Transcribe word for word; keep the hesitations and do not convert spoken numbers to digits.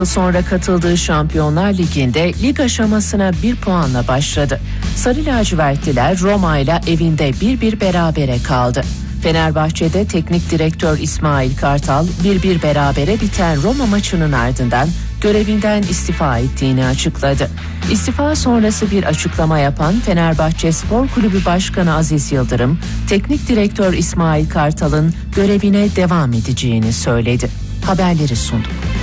Sonra katıldığı Şampiyonlar Ligi'nde lig aşamasına bir puanla başladı. Sarı lacivertliler Roma ile evinde bir bir berabere kaldı. Fenerbahçe'de teknik direktör İsmail Kartal bir bir berabere biten Roma maçının ardından görevinden istifa ettiğini açıkladı. İstifa sonrası bir açıklama yapan Fenerbahçe Spor Kulübü Başkanı Aziz Yıldırım, teknik direktör İsmail Kartal'ın görevine devam edeceğini söyledi. Haberleri sunduk.